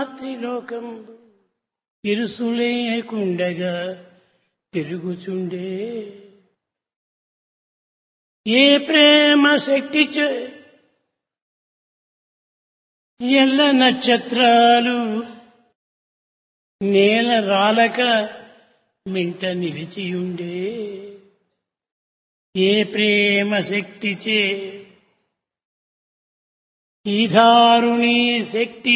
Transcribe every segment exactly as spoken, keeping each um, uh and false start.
త్రిలోకం ఇరుసులేకుండగా తిరుగుచుండే ఏ ప్రేమ శక్తి చే ఎల్ల నక్షత్రాలు నేల రాలక మింట నిలిచియుండే ఏ ప్రేమ శక్తి చే ఈ దారుణీ శక్తి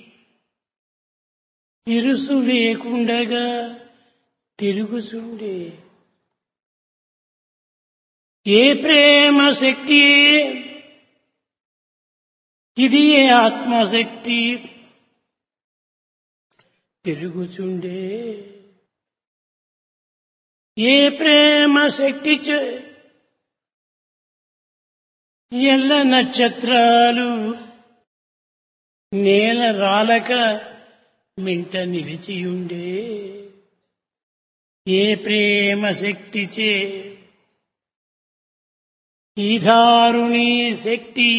ఇరుసు లేకుండగా తిరుగుచుండే ఏ ప్రేమ శక్తి ఇది ఏ ఆత్మశక్తి తిరుగుచుండే ఏ ప్రేమ శక్తి చే ఎల్ల నక్షత్రాలు నేల రాలక మింట నిలిచియుండే ఏ ప్రేమ శక్తి చే ఈ దారుణీ శక్తి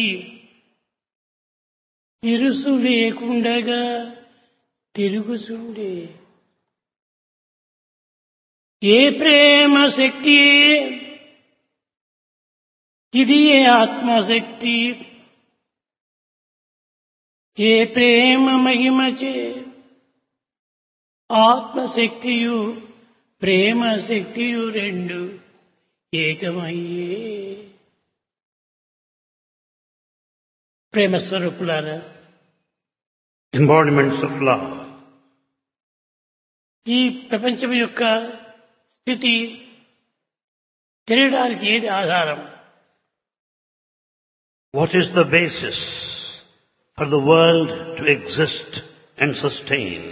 ఇరుసు లేకుండగా తిరుగుచుండే ఏ ప్రేమ శక్తి ఇది ఏ ఆత్మశక్తి ఏ ప్రేమ మహిమచే ఆత్మశక్తియు ప్రేమ శక్తియు రెండు ఏకమయ్యే ప్రేమ స్వరూపులారా embodiments of love. ఈ ప్రపంచం యొక్క స్థితి తెలియడానికి ఏది ఆధారం? What is the basis for the world to exist and sustain?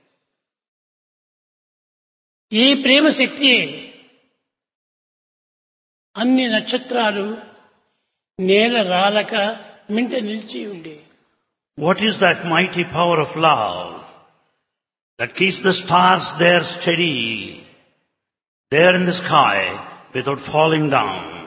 ఈ ప్రేమ శక్తి అన్ని నక్షత్రాలు నేల రాలక మింట నిలిచి ఉండే What is that mighty power of love that keeps the stars there steady, there in the sky without falling down?